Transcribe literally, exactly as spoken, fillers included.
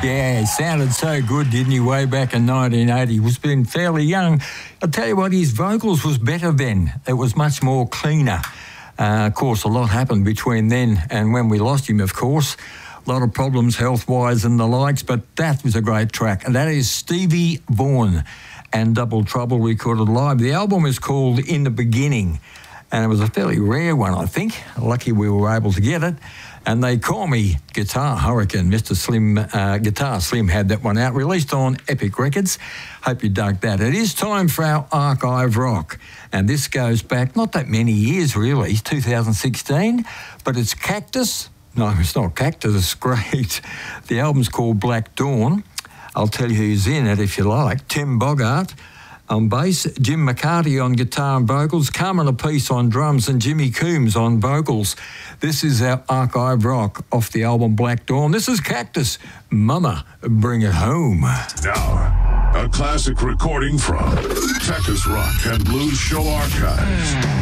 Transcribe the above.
Yeah, he sounded so good, didn't he, way back in nineteen eighty. He was been fairly young. I'll tell you what, his vocals was better then. It was much more cleaner. Uh, of course, a lot happened between then and when we lost him, of course. A lot of problems health-wise and the likes, but that was a great track. And that is Stevie Vaughan and Double Trouble recorded live. The album is called In the Beginning, and it was a fairly rare one, I think. Lucky we were able to get it. And they call me Guitar Hurricane. Mister Slim, uh, Guitar Slim had that one out, released on Epic Records. Hope you dug that. It is time for our Archive Rock. And this goes back not that many years, really, two thousand sixteen, but it's Cactus. No, it's not Cactus, it's great. The album's called Black Dawn. I'll tell you who's in it if you like. Tim Bogart on bass, Jim McCarty on guitar and vocals, Carmen Apiece on drums, and Jimmy Coombs on vocals. This is our Archive Rock off the album Black Dawn. This is Cactus. Mama, bring it home. Now, a classic recording from Texas Rock and Blues Show Archives.